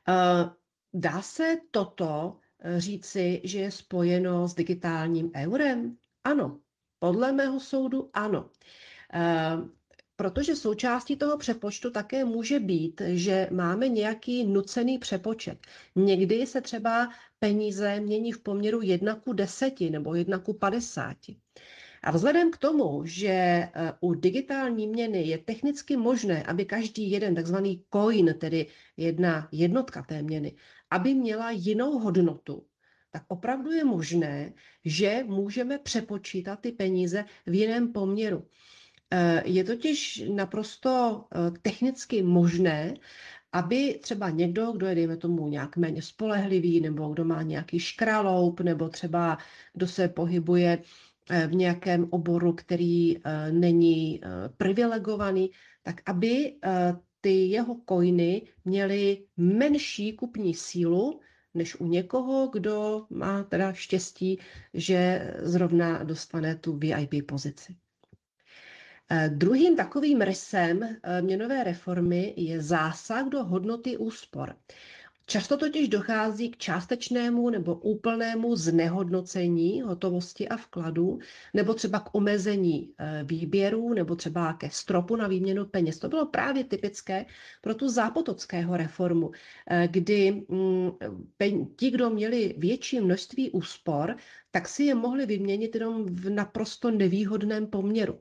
Eh, Dá se toto říci, že je spojeno s digitálním eurem? Ano, podle mého soudu ano. Eh, Protože součástí toho přepočtu také může být, že máme nějaký nucený přepočet. Někdy se třeba peníze mění v poměru 1:10 nebo 1:50. A vzhledem k tomu, že u digitální měny je technicky možné, aby každý jeden takzvaný coin, tedy jedna jednotka té měny, aby měla jinou hodnotu, tak opravdu je možné, že můžeme přepočítat ty peníze v jiném poměru. Je totiž naprosto technicky možné, aby třeba někdo, kdo je, dejme tomu, nějak méně spolehlivý, nebo kdo má nějaký škraloup, nebo třeba kdo se pohybuje v nějakém oboru, který není privilegovaný, tak aby ty jeho coiny měly menší kupní sílu, než u někoho, kdo má teda štěstí, že zrovna dostane tu VIP pozici. Druhým takovým rysem měnové reformy je zásah do hodnoty úspor. Často totiž dochází k částečnému nebo úplnému znehodnocení hotovosti a vkladů, nebo třeba k omezení výběrů, nebo třeba ke stropu na výměnu peněz. To bylo právě typické pro tu Zápotockého reformu, kdy ti, kdo měli větší množství úspor, tak si je mohli vyměnit jenom v naprosto nevýhodném poměru.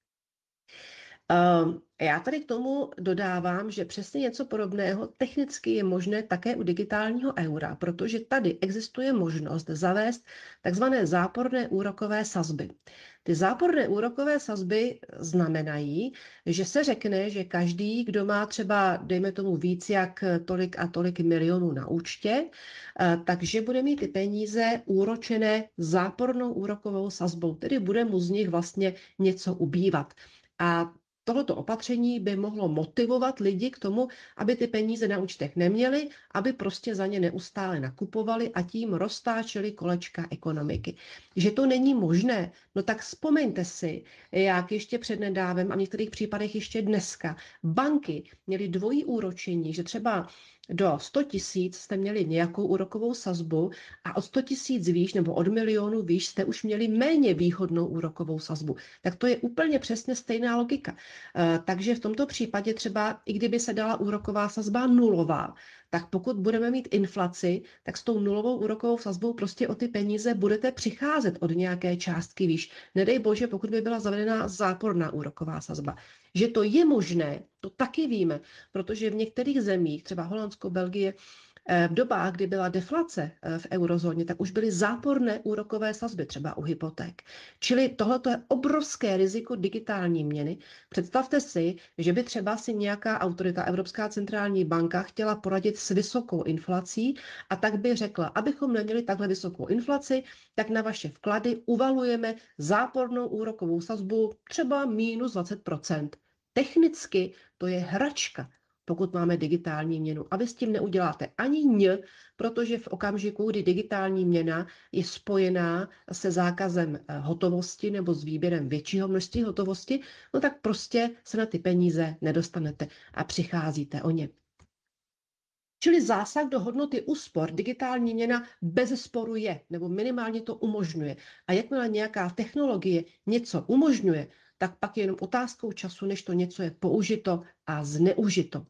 Já tady k tomu dodávám, že přesně něco podobného technicky je možné také u digitálního eura, protože tady existuje možnost zavést takzvané záporné úrokové sazby. Ty záporné úrokové sazby znamenají, že se řekne, že každý, kdo má třeba, dejme tomu, víc jak tolik a tolik milionů na účtě, takže bude mít ty peníze úročené zápornou úrokovou sazbou, tedy bude mu z nich vlastně něco ubývat. A tohoto opatření by mohlo motivovat lidi k tomu, aby ty peníze na účtech neměli, aby prostě za ně neustále nakupovali a tím roztáčeli kolečka ekonomiky. Že to není možné, no tak vzpomeňte si, jak ještě přednedávem a v některých případech ještě dneska banky měly dvojí úročení, že třeba do 100 000 jste měli nějakou úrokovou sazbu a od 100 000 výš nebo od milionu výš jste už měli méně výhodnou úrokovou sazbu. Tak to je úplně přesně stejná logika. Takže v tomto případě třeba, i kdyby se dala úroková sazba nulová, tak pokud budeme mít inflaci, tak s tou nulovou úrokovou sazbou prostě o ty peníze budete přicházet od nějaké částky výš. Nedej bože, pokud by byla zavedena záporná úroková sazba. Že to je možné, to taky víme, protože v některých zemích, třeba Holandsko, Belgie, v dobách, kdy byla deflace v eurozóně, tak už byly záporné úrokové sazby, třeba u hypoték. Čili tohle je obrovské riziko digitální měny. Představte si, že by třeba si nějaká autorita, Evropská centrální banka, chtěla poradit s vysokou inflací a tak by řekla, abychom neměli takhle vysokou inflaci, tak na vaše vklady uvalujeme zápornou úrokovou sazbu třeba minus 20%. Technicky to je hračka, pokud máme digitální měnu. A vy s tím neuděláte ani ň, protože v okamžiku, kdy digitální měna je spojená se zákazem hotovosti nebo s výběrem většího množství hotovosti, no tak prostě se na ty peníze nedostanete a přicházíte o ně. Čili zásah do hodnoty úspor digitální měna bezesporu je, nebo minimálně to umožňuje. A jakmile nějaká technologie něco umožňuje, tak pak je jenom otázkou času, než to něco je použito a zneužito.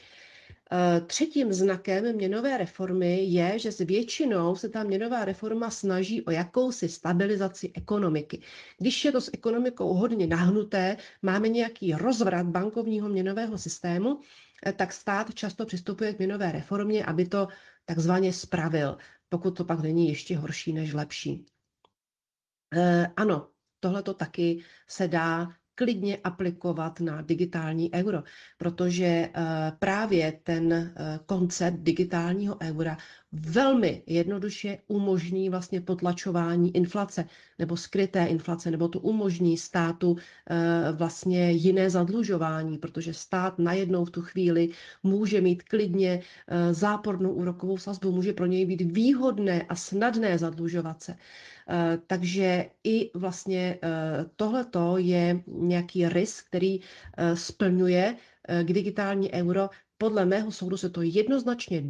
Třetím znakem měnové reformy je, že s většinou se ta měnová reforma snaží o jakousi stabilizaci ekonomiky. Když je to s ekonomikou hodně nahnuté, máme nějaký rozvrat bankovního měnového systému, tak stát často přistupuje k měnové reformě, aby to takzvaně spravil, pokud to pak není ještě horší než lepší. Ano, tohle to taky se dá klidně aplikovat na digitální euro, protože právě ten koncept digitálního eura velmi jednoduše umožní vlastně potlačování inflace nebo skryté inflace, nebo to umožní státu vlastně jiné zadlužování, protože stát najednou v tu chvíli může mít klidně zápornou úrokovou sazbu, může pro něj být výhodné a snadné zadlužovat se. Takže i vlastně tohleto je nějaký rys, který splňuje k digitální euro. Podle mého soudu se to jednoznačně